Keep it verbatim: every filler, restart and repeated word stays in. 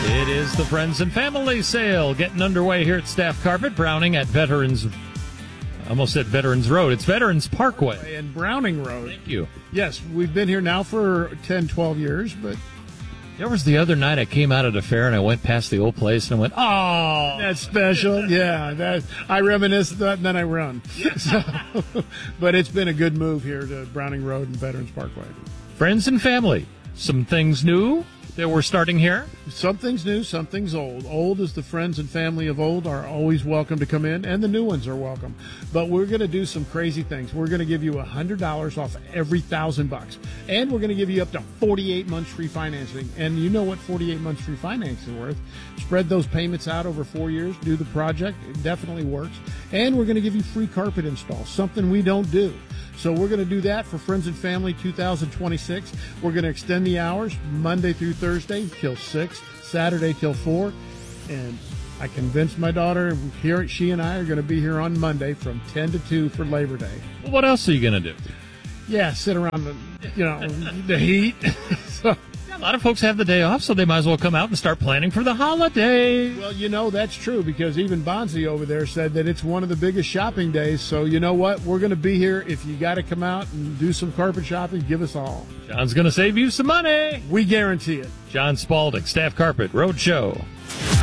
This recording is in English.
It is the Friends and Family Sale getting underway here at Staff Carpet, Browning at Veterans, I almost said Veterans Road. It's Veterans Parkway. And Browning Road. Thank you. Yes, we've been here now for ten, twelve years, but... There was the other night I came out of the fair and I went past the old place and I went, oh! That's special. Yeah, that I reminisce that and then I run. So, but it's been a good move here to Browning Road and Veterans Parkway. Friends and Family. Some things new that we're starting here. Something's new, something's old. Old is the friends and family of old are always welcome to come in, and the new ones are welcome. But we're going to do some crazy things. We're going to give you one hundred dollars off every thousand bucks, and we're going to give you up to forty-eight months free financing. And you know what forty-eight months free financing is worth. Spread those payments out over four years. Do the project. It definitely works. And we're going to give you free carpet install, something we don't do. So we're going to do that for Friends and Family two thousand twenty-six. We're going to extend the hours Monday through Thursday till six, Saturday till four. And I convinced my daughter, here she and I are going to be here on Monday from ten to two for Labor Day. Well, what else are you going to do? Yeah, sit around the, you know, the heat. So, a lot of folks have the day off, so they might as well come out and start planning for the holidays. well, you know, that's true because even Bonzi over there said that it's one of the biggest shopping days. So you know what? We're going to be here. If you got to come out and do some carpet shopping, give us all. John's going to save you some money. We guarantee it. John Spalding, Staff Carpet Road Show.